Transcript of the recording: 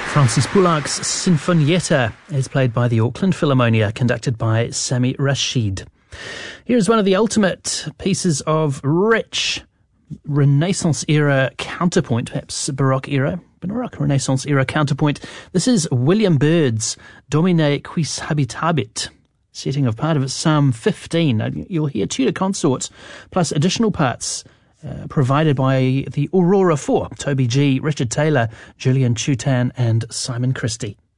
Francis Poulenc's Sinfonietta is played by the Auckland Philharmonia, conducted by Sami Rashid. Here's one of the ultimate pieces of rich Renaissance-era counterpoint, perhaps Baroque Renaissance-era counterpoint. This is William Byrd's Domine quis habitabit, setting of part of Psalm 15. Now, you'll hear tutor consorts, plus additional parts provided by the Aurora Four, Toby G, Richard Taylor, Julian Chutan and Simon Christie.